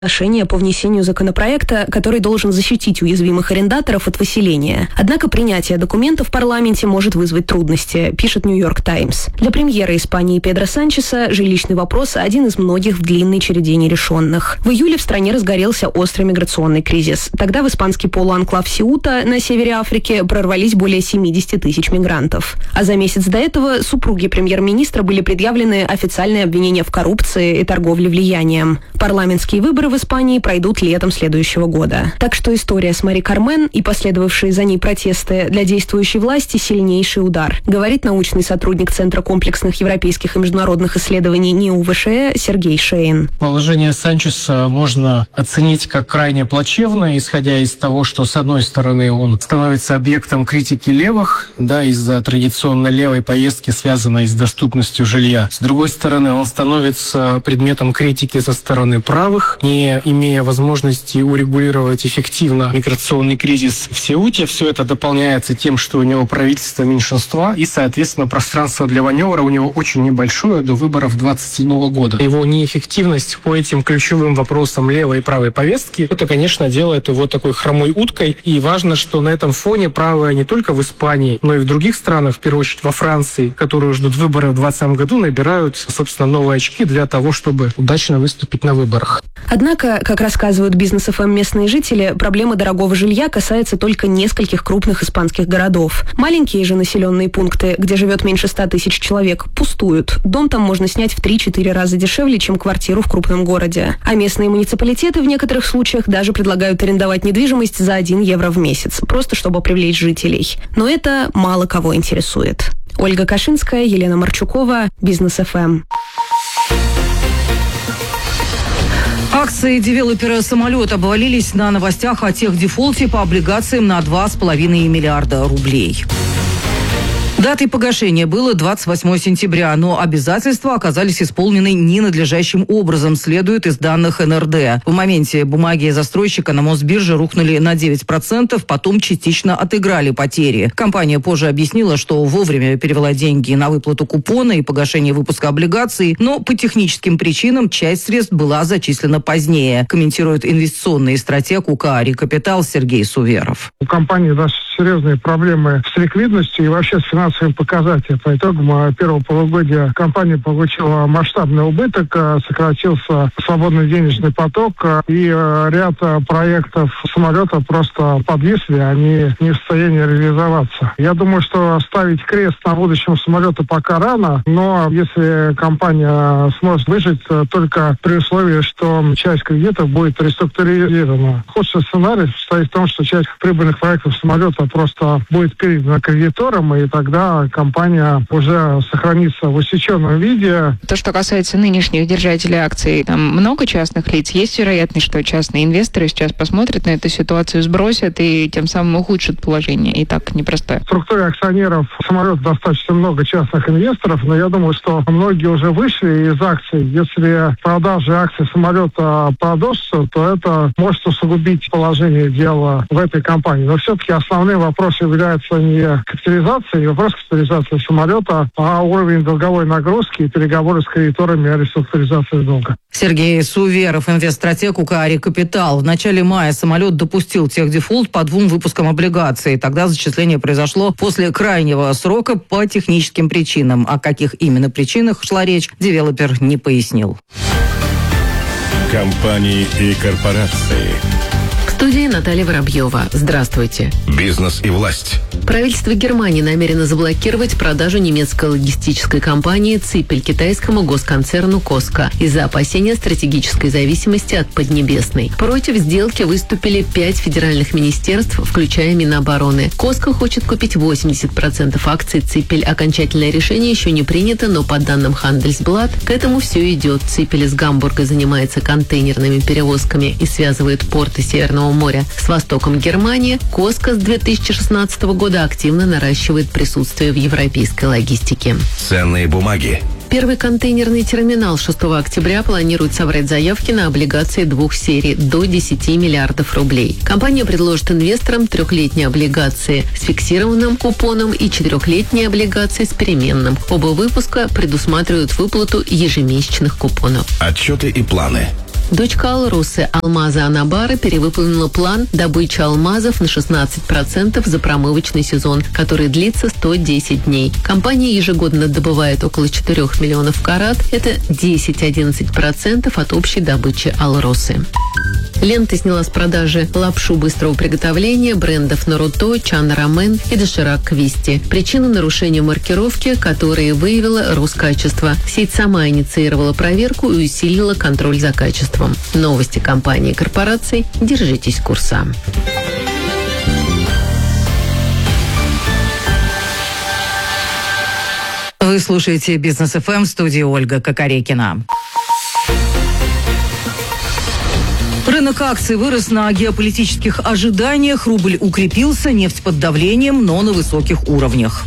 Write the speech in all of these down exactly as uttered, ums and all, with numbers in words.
Соглашение по внесению законопроекта, который должен защитить уязвимых арендаторов от выселения. Однако принятие документа в парламенте может вызвать трудности, пишет «Нью-Йорк Таймс». Для премьера Испании Педро Санчеса жилищный вопрос – один из многих в длинной череде нерешенных. В июле в стране разгорелся острый миграционный кризис. Тогда в испанский полуанклав Сеута на севере Африки прорвались более семьдесят тысяч мигрантов. А за месяц до этого супруге премьер-министра были предъявлены официальные обвинения в коррупции и торговле влиянием. Парламентские выборы в Испании пройдут летом следующего года. Так что история с Мари Кармен и последовавшие за ней протесты для действующей власти – сильнейший удар, говорит научный сотрудник Центра комплексных европейских и международных исследований НИУ-ВШЭ Сергей Шейн. Положение Санчеса можно оценить как крайне плачевное, исходя из того, что, с одной стороны, он становится объектом критики левых, да, из-за традиционно левой повестки, связанной с доступностью жилья. С другой стороны, он становится предметом критики со стороны правых, не имея возможности урегулировать эффективно миграционный кризис в Сеуте. Все это дополняется тем, что у него правительство меньшинства, и, соответственно, пространство для маневра у него очень небольшое до выборов двадцать седьмого года. Его неэффективность по этим ключевым вопросам левой и правой повестки, это, конечно, делает его такой хромой уткой. И важно, что на этом фоне правые не только в Испании, но и в других странах, в первую очередь во Франции, которые ждут выборы в двадцатом году, набирают, собственно, новые очки для того, чтобы удачно выступить на выборах. Однако, как рассказывают бизнес эф эм местные жители, проблема дорогого жилья касается только нескольких крупных испанских городов. Маленькие же населенные пункты, где живет меньше ста тысяч человек, пустуют. Дом там можно снять в три-четыре раза дешевле, чем квартиру в крупном городе. А местные муниципалитеты в некоторых случаях даже предлагают арендовать недвижимость за один евро в месяц, просто чтобы привлечь жителей. Но это мало кого интересует. Ольга Кашинская, Елена Марчукова, Бизнес эф эм. Акции девелопера «Самолет» обвалились на новостях о техдефолте по облигациям на два с половиной миллиарда рублей. Датой погашения было двадцать восьмого сентября, но обязательства оказались исполнены ненадлежащим образом, следует из данных эн эр дэ. В моменте бумаги застройщика на Мосбирже рухнули на девять процентов, потом частично отыграли потери. Компания позже объяснила, что вовремя перевела деньги на выплату купона и погашение выпуска облигаций, но по техническим причинам часть средств была зачислена позднее, комментирует инвестиционный стратег у ка эй Капитал Сергей Суверов. У компании даже серьезные проблемы с ликвидностью и вообще с финансовым показателем. По итогам первого полугодия компания получила масштабный убыток, сократился свободный денежный поток, и ряд проектов самолета просто подвисли, они не в состоянии реализоваться. Я думаю, что ставить крест на будущем самолета пока рано, но если компания сможет выжить, только при условии, что часть кредитов будет реструктурирована. Худший сценарий состоит в том, что часть прибыльных проектов самолета просто будет передана кредиторам, и тогда компания уже сохранится в усеченном виде. То, что касается нынешних держателей акций, там много частных лиц. Есть вероятность, что частные инвесторы сейчас посмотрят на эту ситуацию, сбросят и тем самым ухудшат положение. И так непростое. В структуре акционеров самолета достаточно много частных инвесторов, но я думаю, что многие уже вышли из акций. Если продажи акций самолета продолжатся, то это может усугубить положение дела в этой компании. Но все-таки основным вопросом является не капитализация, не вопрос капитализации самолета, а уровень долговой нагрузки и переговоры с кредиторами о реструктуризации долга. Сергей Суверов, инвестстратег у ка эй Капитал. В начале мая самолет допустил техдефолт по двум выпускам облигаций. Тогда зачисление произошло после крайнего срока по техническим причинам. О каких именно причинах шла речь, девелопер не пояснил. Компании и корпорации. В студии Наталья Воробьева. Здравствуйте. Бизнес и власть. Правительство Германии намерено заблокировать продажу немецкой логистической компании «Ципель» китайскому госконцерну «Коска» из-за опасения стратегической зависимости от Поднебесной. Против сделки выступили пять федеральных министерств, включая Минобороны. «Коска» хочет купить восемьдесят процентов акций «Ципель». Окончательное решение еще не принято, но по данным Handelsblatt к этому все идет. «Ципель» из Гамбурга занимается контейнерными перевозками и связывает порты Северного моря с востоком Германии. «Коска» с две тысячи шестнадцатого года активно наращивает присутствие в европейской логистике. Ценные бумаги. Первый контейнерный терминал шестого октября планирует собрать заявки на облигации двух серий до десяти миллиардов рублей. Компания предложит инвесторам трехлетние облигации с фиксированным купоном и четырехлетние облигации с переменным. Оба выпуска предусматривают выплату ежемесячных купонов. Отчеты и планы. Дочка Алросы Алмаза Анабара перевыполнила план добычи алмазов на шестнадцать процентов за промывочный сезон, который длится сто десять дней. Компания ежегодно добывает около четырёх миллионов карат. Это десять-одиннадцать процентов от общей добычи Алросы. Лента сняла с продажи лапшу быстрого приготовления брендов Наруто, Чан Рамен и Доширак Квисти. Причина нарушения маркировки, которые выявила Роскачество. Сеть сама инициировала проверку и усилила контроль за качеством. Новости компании и корпораций. Держитесь курса. Вы слушаете «Бизнес эф эм», в студии Ольга Кокорекина. Рынок акций вырос на геополитических ожиданиях, рубль укрепился, нефть под давлением, но на высоких уровнях.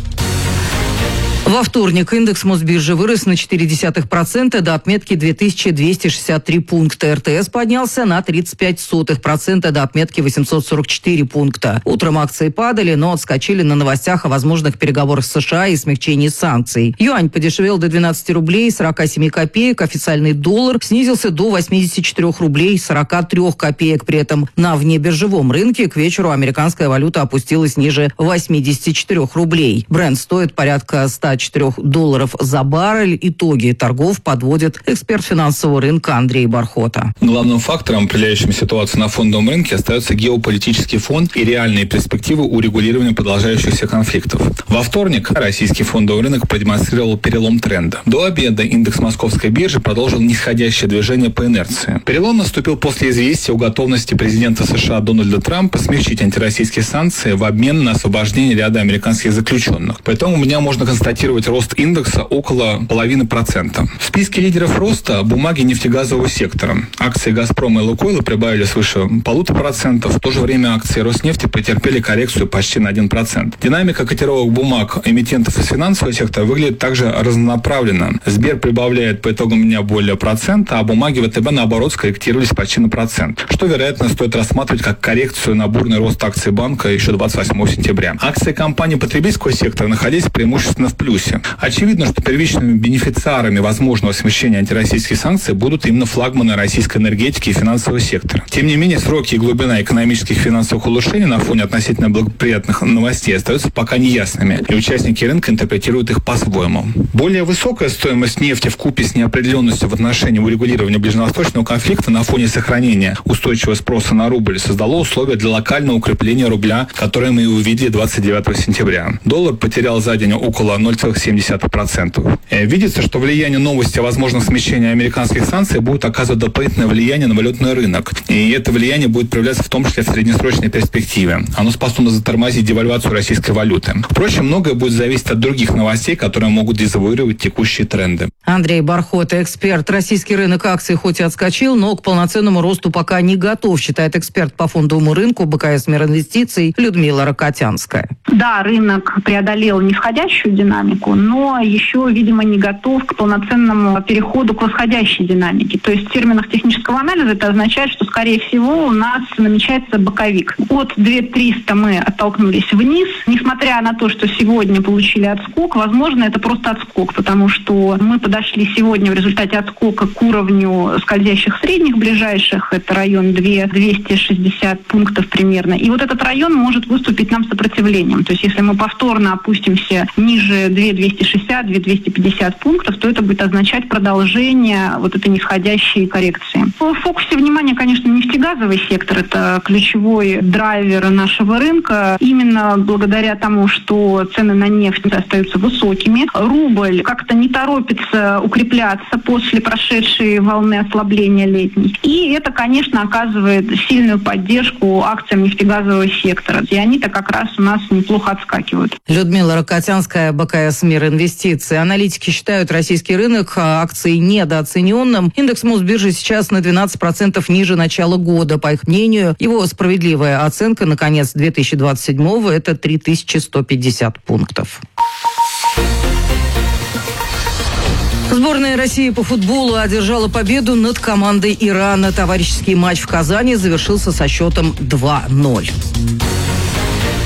Во вторник индекс Мосбиржи вырос на четыре десятых процента до отметки две тысячи двести шестьдесят три пункта. эр тэ эс поднялся на тридцать пять сотых процента до отметки восемьсот сорок четыре пункта. Утром акции падали, но отскочили на новостях о возможных переговорах с США и смягчении санкций. Юань подешевел до двенадцати рублей сорока семи копеек, официальный доллар снизился до восьмидесяти четырёх рублей сорока трёх копеек. При этом на внебиржевом рынке к вечеру американская валюта опустилась ниже восьмидесяти четырёх рублей. Брент стоит порядка ста четырёх долларов за баррель. Итоги торгов подводит эксперт финансового рынка Андрей Бархота. Главным фактором, определяющим ситуацию на фондовом рынке, остается геополитический фон и реальные перспективы урегулирования продолжающихся конфликтов. Во вторник российский фондовый рынок продемонстрировал перелом тренда. До обеда индекс Московской биржи продолжил нисходящее движение по инерции. Перелом наступил после известия о готовности президента США Дональда Трампа смягчить антироссийские санкции в обмен на освобождение ряда американских заключенных. Поэтому у меня можно констатировать рост индекса около половины процента. В списке лидеров роста бумаги нефтегазового сектора. Акции «Газпрома» и «Лукойла» прибавили свыше полутора процентов. В то же время акции «Роснефти» претерпели коррекцию почти на один процент. Динамика котировок бумаг эмитентов из финансового сектора выглядит также разнонаправленно. Сбер прибавляет по итогам дня более процента, а бумаги вэ тэ бэ наоборот скорректировались почти на процент, что, вероятно, стоит рассматривать как коррекцию на бурный рост акций банка еще двадцать восьмого сентября. Акции компаний потребительского сектора находились преимущественно в плюсе. Очевидно, что первичными бенефициарами возможного смещения антироссийских санкций будут именно флагманы российской энергетики и финансового сектора. Тем не менее, сроки и глубина экономических и финансовых улучшений на фоне относительно благоприятных новостей остаются пока неясными, и участники рынка интерпретируют их по-своему. Более высокая стоимость нефти вкупе с неопределенностью в отношении урегулирования ближневосточного конфликта на фоне сохранения устойчивого спроса на рубль создало условия для локального укрепления рубля, которое мы и увидели двадцать девятого сентября. Доллар потерял за день около ноль целых семь десятых процента. Видится, что влияние новости о возможном смещении американских санкций будет оказывать дополнительное влияние на валютный рынок. И это влияние будет проявляться в том числе в среднесрочной перспективе. Оно способно затормозить девальвацию российской валюты. Впрочем, многое будет зависеть от других новостей, которые могут дезавуировать текущие тренды. Андрей Бархота, эксперт. Российский рынок акций хоть и отскочил, но к полноценному росту пока не готов, считает эксперт по фондовому рынку бэ ка эс Миринвестиций Людмила Рокотянская. Да, рынок преодолел нисходящую динамику, но еще, видимо, не готов к полноценному переходу к восходящей динамике. То есть в терминах технического анализа это означает, что, скорее всего, у нас намечается боковик. От две тысячи триста мы оттолкнулись вниз. Несмотря на то, что сегодня получили отскок, возможно, это просто отскок, потому что мы подошли сегодня в результате отскока к уровню скользящих средних ближайших. Это район две тысячи двести шестьдесят пунктов примерно. И вот этот район может выступить нам сопротивлением. То есть если мы повторно опустимся ниже две тысячи двести шестьдесят - две тысячи двести пятьдесят пунктов, то это будет означать продолжение вот этой нисходящей коррекции. В фокусе внимания, конечно, нефтегазовый сектор. Это ключевой драйвер нашего рынка. Именно благодаря тому, что цены на нефть остаются высокими, рубль как-то не торопится укрепляться после прошедшей волны ослабления летней. И это, конечно, оказывает сильную поддержку акциям нефтегазового сектора. И они-то как раз у нас неплохо отскакивают. Людмила Рокотянская, бэ ка эс Миринвестиций. Аналитики считают российский рынок акций недооцененным. Индекс Мосбиржи сейчас на двенадцать процентов ниже начала года. По их мнению, его справедливая оценка на конец две тысячи двадцать седьмого – это три тысячи сто пятьдесят пунктов. Сборная России по футболу одержала победу над командой Ирана. Товарищеский матч в Казани завершился со счетом два ноль. В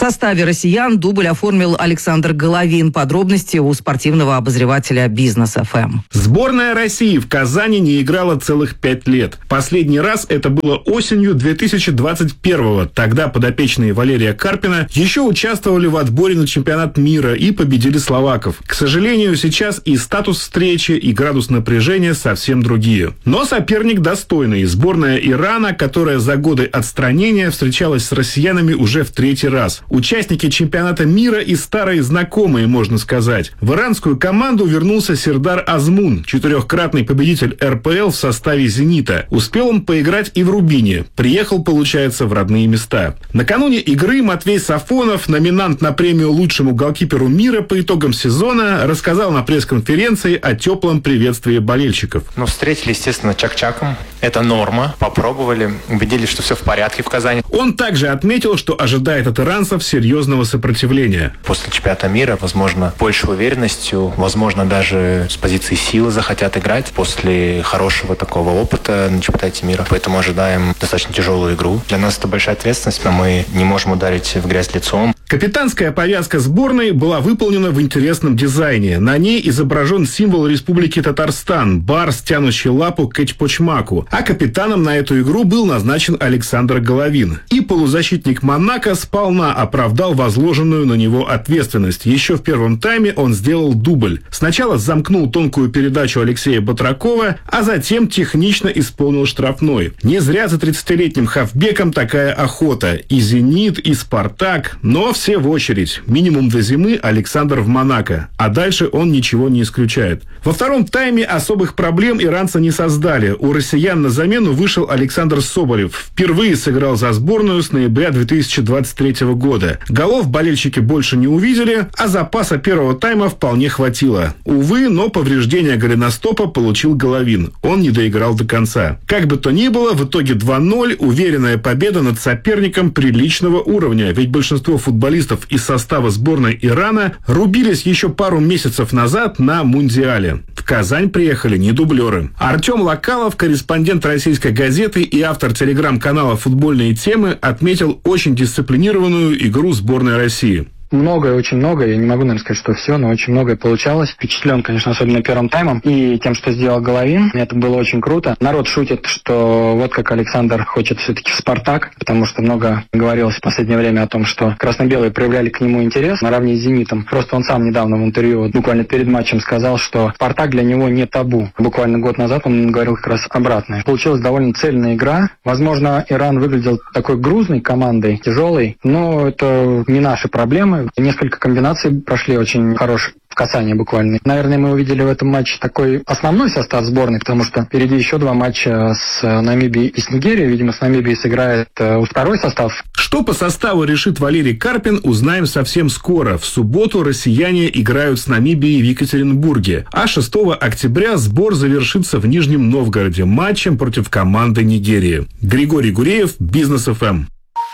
В составе россиян дубль оформил Александр Головин. Подробности у спортивного обозревателя «Бизнес эф эм». Сборная России в Казани не играла целых пять лет. Последний раз это было осенью две тысячи двадцать первого. Тогда подопечные Валерия Карпина еще участвовали в отборе на чемпионат мира и победили словаков. К сожалению, сейчас и статус встречи, и градус напряжения совсем другие. Но соперник достойный. Сборная Ирана, которая за годы отстранения встречалась с россиянами уже в третий раз. Участники чемпионата мира и старые знакомые, можно сказать. В иранскую команду вернулся Сердар Азмун, четырехкратный победитель эр пэ эл в составе «Зенита». Успел он поиграть и в «Рубине». Приехал, получается, в родные места. Накануне игры Матвей Сафонов, номинант на премию лучшему голкиперу мира по итогам сезона, рассказал на пресс-конференции о теплом приветствии болельщиков. Ну, встретили, естественно, чак-чаком. Это норма. Попробовали, убедились, что все в порядке в Казани. Он также отметил, что ожидает от иранцев серьезного сопротивления. После чемпионата мира, возможно, больше уверенностью, возможно, даже с позиции силы захотят играть после хорошего такого опыта на чемпионате мира. Поэтому ожидаем достаточно тяжелую игру. Для нас это большая ответственность, но мы не можем ударить в грязь лицом. Капитанская повязка сборной была выполнена в интересном дизайне. На ней изображен символ Республики Татарстан – барс, тянущий лапу к Эчпочмаку. А капитаном на эту игру был назначен Александр Головин. И полузащитник Монако сполна оправдал возложенную на него ответственность. Еще в первом тайме он сделал дубль. Сначала замкнул тонкую передачу Алексея Батракова, а затем технично исполнил штрафной. Не зря за тридцатилетним хавбеком такая охота. И «Зенит», и «Спартак», но все в очередь. Минимум до зимы Александр в Монако. А дальше он ничего не исключает. Во втором тайме особых проблем иранцы не создали. У россиян на замену вышел Александр Соболев. Впервые сыграл за сборную с ноября две тысячи двадцать третьего года. Голов болельщики больше не увидели, а запаса первого тайма вполне хватило. Увы, но повреждение голеностопа получил Головин. Он не доиграл до конца. Как бы то ни было, в итоге два ноль, уверенная победа над соперником приличного уровня. Ведь большинство футболистов из состава сборной Ирана рубились еще пару месяцев назад на Мундиале. В Казань приехали не дублеры. Артем Локалов, корреспондент российской газеты и автор телеграм-канала «Футбольные темы», отметил очень дисциплинированную игру сборной России. Многое, очень многое. Я не могу, наверное, сказать, что все, но очень многое получалось. Впечатлен, конечно, особенно первым таймом и тем, что сделал Головин. Это было очень круто. Народ шутит, что вот как Александр хочет все-таки в «Спартак», потому что много говорилось в последнее время о том, что красно-белые проявляли к нему интерес наравне с «Зенитом». Просто он сам недавно в интервью, вот буквально перед матчем, сказал, что «Спартак» для него не табу. Буквально год назад он говорил как раз обратное. Получилась довольно цельная игра. Возможно, Иран выглядел такой грузной командой, тяжелой, но это не наши проблемы. Несколько комбинаций прошли очень хорошие в касании буквально. Наверное, мы увидели в этом матче такой основной состав сборной, потому что впереди еще два матча с Намибией и с Нигерией. Видимо, с Намибией сыграет э, второй состав. Что по составу решит Валерий Карпин, узнаем совсем скоро. В субботу россияне играют с Намибией в Екатеринбурге. А шестого октября сбор завершится в Нижнем Новгороде матчем против команды Нигерии. Григорий Гуреев, Бизнес эф эм.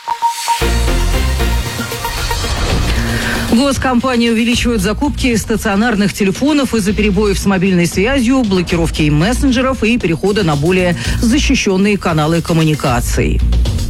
Госкомпания увеличивает закупки стационарных телефонов из-за перебоев с мобильной связью, блокировки мессенджеров и перехода на более защищенные каналы коммуникаций.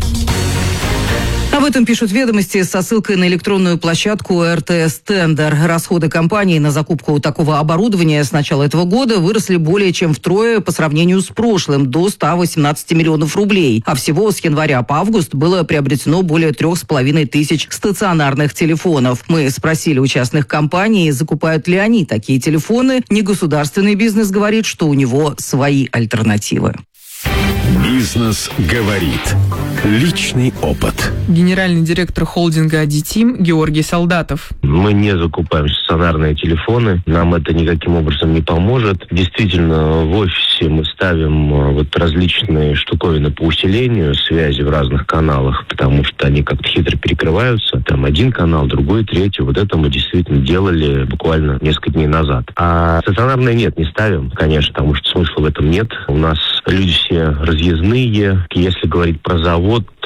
Об этом пишут «Ведомости» со ссылкой на электронную площадку эр тэ эс Тендер. Расходы компании на закупку такого оборудования с начала этого года выросли более чем втрое по сравнению с прошлым, до ста восемнадцати миллионов рублей. А всего с января по август было приобретено более трех с половиной тысяч стационарных телефонов. Мы спросили у частных компаний, закупают ли они такие телефоны. Негосударственный бизнес говорит, что у него свои альтернативы. Бизнес говорит. Личный опыт. Генеральный директор холдинга «Адитим» Георгий Солдатов. Мы не закупаем стационарные телефоны. Нам это никаким образом не поможет. Действительно, в офисе мы ставим вот различные штуковины по усилению связи в разных каналах, потому что они как-то хитро перекрываются. Там один канал, другой, третий. Вот это мы действительно делали буквально несколько дней назад. А стационарные нет, не ставим, конечно, потому что смысла в этом нет. У нас люди все разъездные. Если говорить про завод,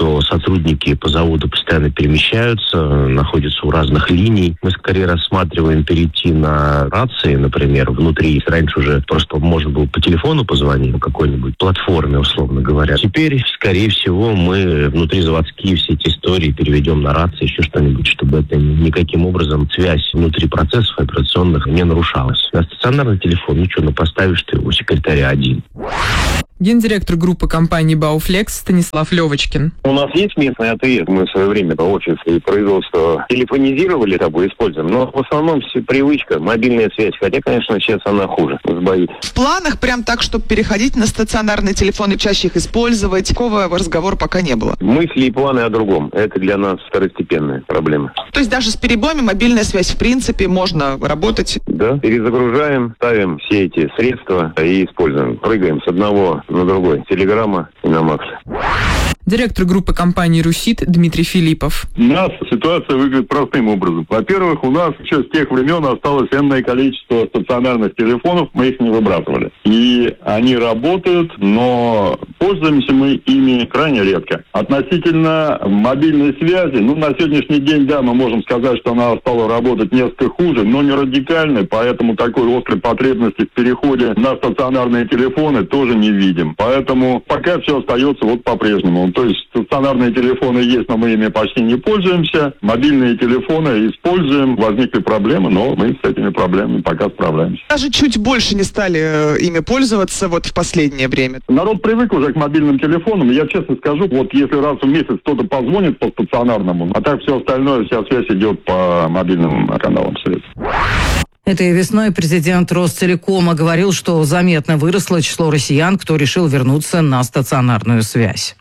что сотрудники по заводу постоянно перемещаются, находятся у разных линий. Мы скорее рассматриваем перейти на рации, например, внутри. Раньше уже просто можно было по телефону позвонить, на какой-нибудь платформе, условно говоря. Теперь, скорее всего, мы внутризаводские все эти истории переведем на рации, еще что-нибудь, чтобы это никаким образом связь внутри процессов операционных не нарушалась. На стационарный телефон, ну что, ну поставишь ты у секретаря один. Гендиректор группы компании «Бауфлекс» Станислав Левочкин. У нас есть местный АТС. Мы в свое время офис и производство телефонизировали, тобой используем. Но в основном все привычка, мобильная связь. Хотя, конечно, сейчас она хуже. Сбоит. В планах прям так, чтобы переходить на стационарные телефоны, чаще их использовать. Такого разговора пока не было. Мысли и планы о другом. Это для нас второстепенная проблема. То есть даже с перебоями мобильная связь, в принципе, можно работать? Да. Перезагружаем, ставим все эти средства и используем. Прыгаем с одного на другой. Телеграмма и на Макс. Директор группы компании «Русит» Дмитрий Филиппов. У нас ситуация выглядит простым образом. Во-первых, у нас еще с тех времен осталось энное количество стационарных телефонов, мы их не выбрасывали. И они работают, но пользуемся мы ими крайне редко. Относительно мобильной связи, ну, на сегодняшний день, да, мы можем сказать, что она стала работать несколько хуже, но не радикально, поэтому такой острой потребности в переходе на стационарные телефоны тоже не видим. Поэтому пока все остается вот по-прежнему. То есть стационарные телефоны есть, но мы ими почти не пользуемся. Мобильные телефоны используем. Возникли проблемы, но мы с этими проблемами пока справляемся. Даже чуть больше не стали ими пользоваться вот в последнее время. Народ привык уже к мобильным телефонам. Я честно скажу, вот если раз в месяц кто-то позвонит по стационарному, а так все остальное, вся связь идет по мобильным каналам средств. Этой весной президент Ростелекома говорил, что заметно выросло число россиян, кто решил вернуться на стационарную связь.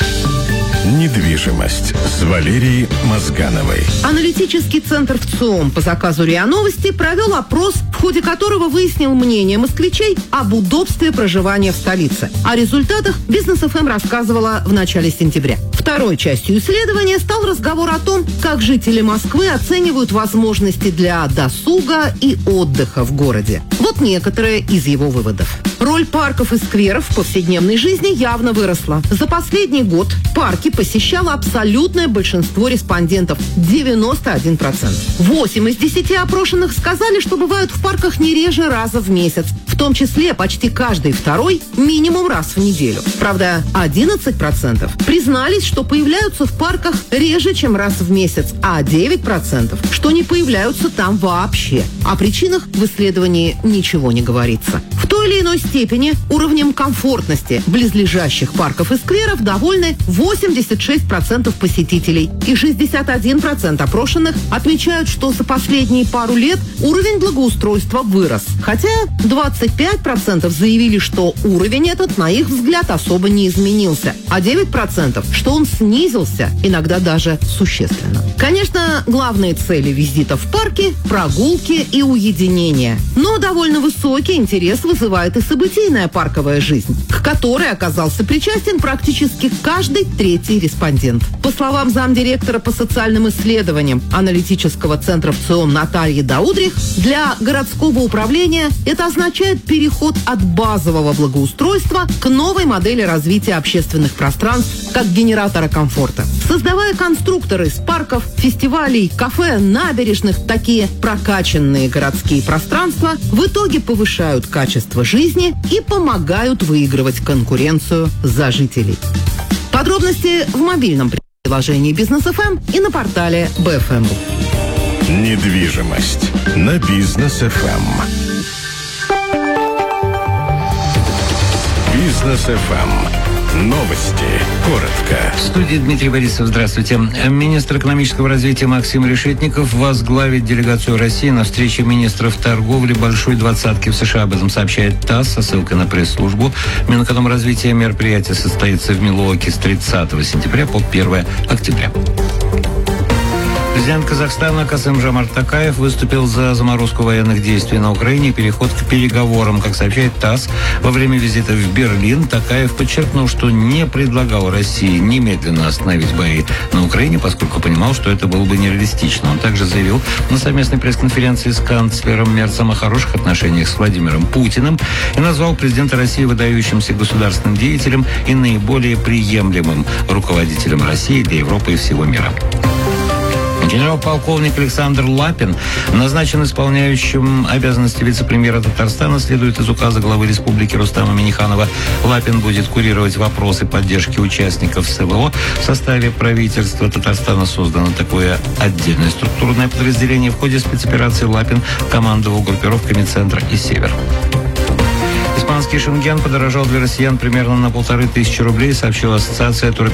Недвижимость с Валерией Мозгановой. Аналитический центр ВЦИОМ по заказу РИА Новости провел опрос, в ходе которого выяснил мнение москвичей об удобстве проживания в столице. О результатах Бизнес эф эм рассказывала в начале сентября. Второй частью исследования стал разговор о том, как жители Москвы оценивают возможности для досуга и отдыха в городе. Вот некоторые из его выводов. Роль парков и скверов в повседневной жизни явно выросла. За последний год парки посещало абсолютное большинство респондентов – девяносто один процент. восемь из десяти опрошенных сказали, что бывают в парках не реже раза в месяц. В том числе почти каждый второй минимум раз в неделю. Правда, одиннадцать процентов признались, что появляются в парках реже, чем раз в месяц, а девять процентов, что не появляются там вообще. О причинах в исследовании ничего не говорится. В той или иной степени уровнем комфортности близлежащих парков и скверов довольны восемьдесят шесть процентов посетителей, и шестьдесят один процент опрошенных отмечают, что за последние пару лет уровень благоустройства вырос. Хотя двадцать пять процентов заявили, что уровень этот, на их взгляд, особо не изменился, а девять процентов, что он снизился, иногда даже существенно. Конечно, главные цели визита в парки – прогулки и уединение. Но довольно высокий интерес вызывает и событийная парковая жизнь, к которой оказался причастен практически каждый третий респондент. По словам замдиректора по социальным исследованиям аналитического центра ВЦИОМ Натальи Даудрих, для городского управления это означает переход от базового благоустройства к новой модели развития общественных пространств как генератора комфорта. Создавая конструкторы из парков, фестивалей, кафе, набережных, такие прокачанные городские пространства в итоге повышают качество жизни и помогают выигрывать конкуренцию за жителей. Подробности в мобильном приложении Бизнес эф эм и на портале бэ эф эм. Недвижимость на Бизнес эф эм. Бизнес эф эм. Новости. Коротко. В студии Дмитрий Борисов. Здравствуйте. Министр экономического развития Максим Решетников возглавит делегацию России на встрече министров торговли Большой двадцатки в США. Об этом сообщает ТАСС со ссылкой на пресс-службу. Минэкономразвития мероприятие состоится в Милуоки с тридцатого сентября по первое октября. Президент Казахстана Касым-Жомарт Токаев выступил за заморозку военных действий на Украине и переход к переговорам. Как сообщает ТАСС, во время визита в Берлин Токаев подчеркнул, что не предлагал России немедленно остановить бои на Украине, поскольку понимал, что это было бы нереалистично. Он также заявил на совместной пресс-конференции с канцлером Мерцем о хороших отношениях с Владимиром Путиным и назвал президента России выдающимся государственным деятелем и наиболее приемлемым руководителем России для Европы и всего мира. Генерал-полковник Александр Лапин назначен исполняющим обязанности вице-премьера Татарстана, следует из указа главы республики Рустама Минниханова. Лапин будет курировать вопросы поддержки участников СВО. В составе правительства Татарстана создано такое отдельное структурное подразделение. В ходе спецоперации Лапин командовал группировками «Центр» и «Север». Испанский шенген подорожал для россиян примерно на полторы тысячи рублей, сообщила ассоциация туроператоров